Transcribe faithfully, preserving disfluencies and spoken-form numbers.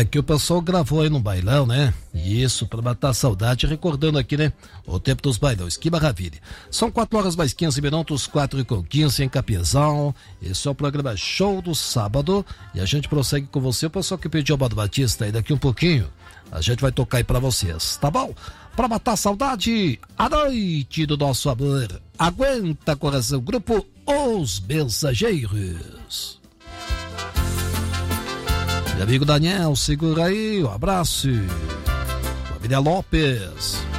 É, que o pessoal gravou aí no bailão, né? Isso, pra matar a saudade, recordando aqui, né? O tempo dos bailões, que maravilha. São quatro horas mais quinze minutos, quatro com quinze em Capiezão. Esse é o programa Show do Sábado. E a gente prossegue com você, o pessoal que pediu o Amado Batista aí daqui um pouquinho. A gente vai tocar aí pra vocês, tá bom? Pra matar a saudade, a noite do nosso amor. Aguenta, coração, grupo Os Mensageiros. Meu amigo Daniel, segura aí, um abraço. Família Lopes.